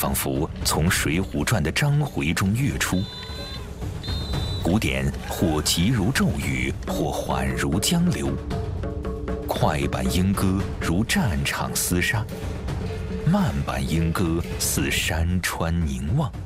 仿佛从《水浒传》的章回中跃出。古典或急如骤雨，或缓如江流。快板莺歌如战场厮杀，慢板莺歌似山川凝望。